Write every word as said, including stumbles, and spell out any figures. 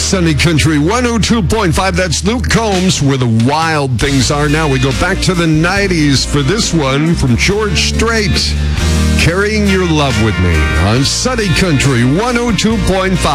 Sunny Country one oh two point five. That's Luke Combs, Where the Wild Things Are. Now we go back to the nineties for this one from George Strait. Carrying Your Love With Me on Sunny Country one oh two point five.